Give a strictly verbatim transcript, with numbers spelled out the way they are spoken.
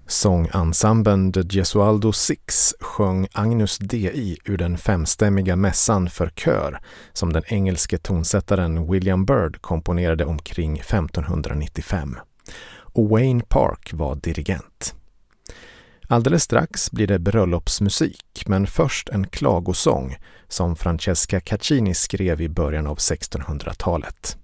Sångensemblen The Gesualdo Six sjöng Agnus Dei ur den femstämmiga mässan för kör som den engelske tonsättaren William Byrd komponerade omkring femtonhundranittiofem. Och Wayne Park var dirigent. Alldeles strax blir det bröllopsmusik, men först en klagosång som Francesca Caccini skrev i början av sextonhundratalet.